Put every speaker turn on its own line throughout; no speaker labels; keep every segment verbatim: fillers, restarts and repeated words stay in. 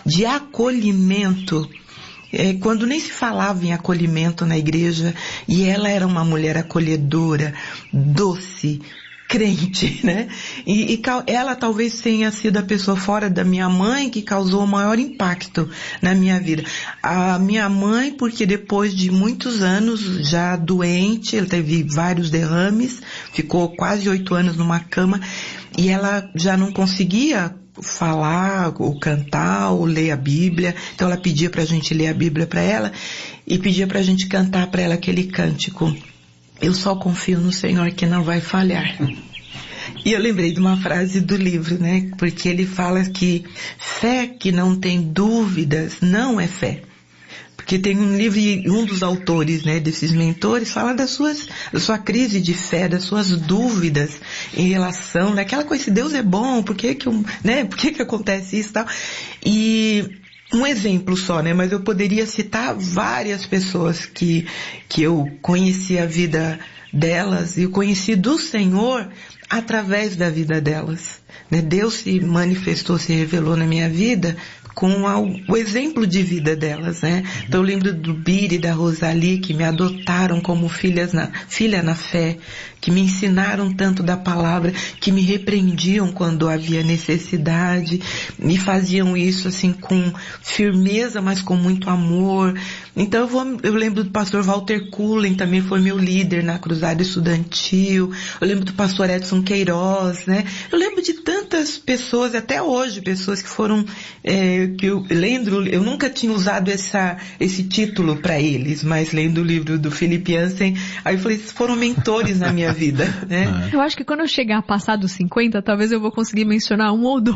de acolhimento. É, quando nem se falava em acolhimento na igreja, e ela era uma mulher acolhedora, doce, crente, né? E, e ela talvez tenha sido a pessoa fora da minha mãe que causou o maior impacto na minha vida. A minha mãe, porque depois de muitos anos já doente, ela teve vários derrames, ficou quase oito anos numa cama, e ela já não conseguia falar, ou cantar, ou ler a Bíblia. Então ela pedia pra gente ler a Bíblia pra ela, e pedia pra gente cantar pra ela aquele cântico: eu só confio no Senhor que não vai falhar. E eu lembrei de uma frase do livro, né? Porque ele fala que fé que não tem dúvidas não é fé. Porque tem um livro, e um dos autores, né, desses mentores, fala das suas, da sua crise de fé, das suas dúvidas em relação, naquela coisa, se Deus é bom, por que que, né, por que que acontece isso e tal. E um exemplo só, né, mas eu poderia citar várias pessoas que, que eu conheci a vida delas, e eu conheci do Senhor através da vida delas. Né? Deus se manifestou, se revelou na minha vida com a, o exemplo de vida delas, né? Então eu lembro do Biri e da Rosalie, que me adotaram como filhas na, filha na fé, que me ensinaram tanto da palavra, que me repreendiam quando havia necessidade, me faziam isso assim com firmeza, mas com muito amor. Então eu, vou, eu lembro do pastor Walter Cullen, também foi meu líder na cruzada estudantil. Eu lembro do pastor Edson Queiroz, né? Eu lembro de tantas pessoas, até hoje, pessoas que foram, é, que eu lendo, eu nunca tinha usado essa, esse título para eles, mas lendo o livro do Philip Yancey, aí eu falei, foram mentores na minha vida, né?
Eu acho que quando eu chegar a passar dos cinquenta, talvez eu vou conseguir mencionar um ou dois.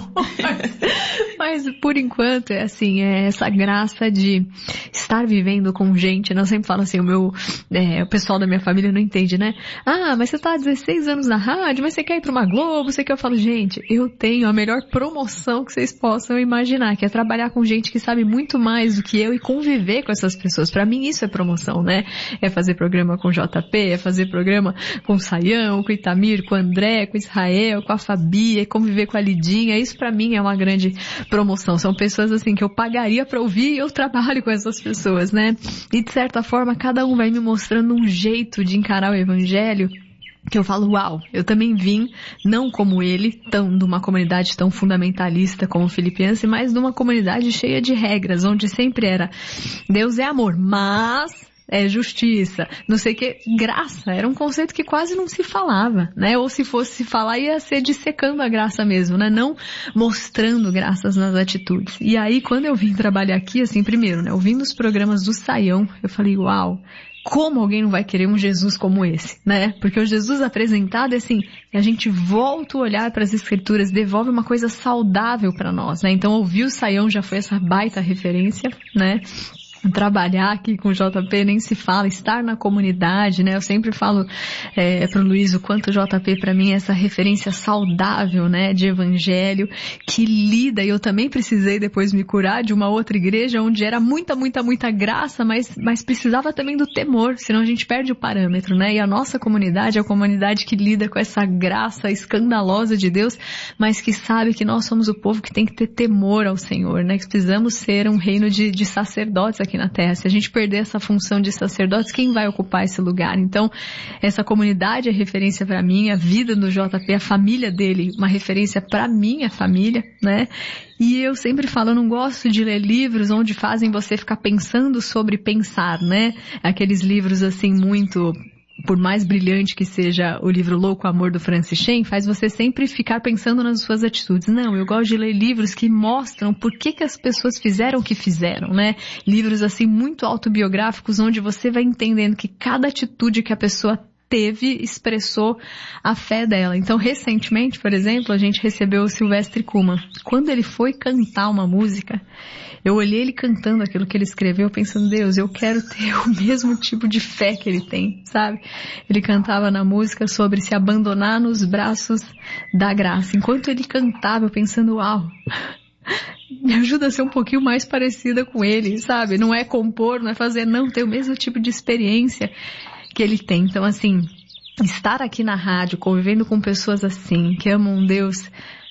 Mas por enquanto é assim, é essa graça de estar vivendo com gente, né? Eu sempre falo assim, o meu, é, o pessoal da minha família não entende, né? Ah, mas você tá há dezesseis anos na rádio, mas você quer ir pra uma Globo, você quer? Eu falo, gente, eu tenho a melhor promoção que vocês possam imaginar, que é trabalhar com gente que sabe muito mais do que eu e conviver com essas pessoas. Pra mim isso é promoção, né? É fazer programa com o J P, é fazer programa com o Saião, com o Itamir, com o André, com o Israel, com a Fabi, é conviver com a Lidinha. Isso pra mim é uma grande promoção. São pessoas assim que eu pagaria pra ouvir e eu trabalho com essas pessoas, né? E de certa forma cada um vai me mostrando um jeito de encarar o evangelho que eu falo, uau, eu também vim, não como ele, tão, de uma comunidade tão fundamentalista como o Philip Yancey, mas de uma comunidade cheia de regras, onde sempre era Deus é amor, mas é justiça, não sei o que, graça, era um conceito que quase não se falava, né? Ou se fosse se falar, ia ser dissecando a graça mesmo, né? Não mostrando graças nas atitudes. E aí, quando eu vim trabalhar aqui, assim, primeiro, né? Ouvindo os programas do Saião, eu falei, uau, como alguém não vai querer um Jesus como esse, né? Porque o Jesus apresentado é assim, a gente volta o olhar para as escrituras, devolve uma coisa saudável para nós, né? Então ouvir o Saião já foi essa baita referência, né? Trabalhar aqui com o J P nem se fala, estar na comunidade, né? Eu sempre falo é, pro Luiz o quanto o J P para mim é essa referência saudável, né? De evangelho, que lida, e eu também precisei depois me curar de uma outra igreja onde era muita, muita, muita graça, mas, mas precisava também do temor, senão a gente perde o parâmetro, né? E a nossa comunidade é a comunidade que lida com essa graça escandalosa de Deus, mas que sabe que nós somos o povo que tem que ter temor ao Senhor, né? Que precisamos ser um reino de, de sacerdotes aqui na terra. Se a gente perder essa função de sacerdotes, quem vai ocupar esse lugar? Então, essa comunidade é referência para mim, a vida do J P, a família dele, uma referência para minha família, né? E eu sempre falo, eu não gosto de ler livros onde fazem você ficar pensando sobre pensar, né? Aqueles livros assim muito... por mais brilhante que seja o livro Louco Amor do Francis Chan, faz você sempre ficar pensando nas suas atitudes. Não, eu gosto de ler livros que mostram por que que as pessoas fizeram o que fizeram, né? Livros assim muito autobiográficos, onde você vai entendendo que cada atitude que a pessoa teve, expressou a fé dela. Então, recentemente, por exemplo, a gente recebeu o Silvestre Kuhlmann. Quando ele foi cantar uma música, eu olhei ele cantando aquilo que ele escreveu, pensando, Deus, eu quero ter o mesmo tipo de fé que ele tem, sabe? Ele cantava na música sobre se abandonar nos braços da graça. Enquanto ele cantava, eu pensando, uau, me ajuda a ser um pouquinho mais parecida com ele, sabe? Não é compor, não é fazer, não, ter o mesmo tipo de experiência que ele tem. Então, assim, estar aqui na rádio, convivendo com pessoas assim, que amam Deus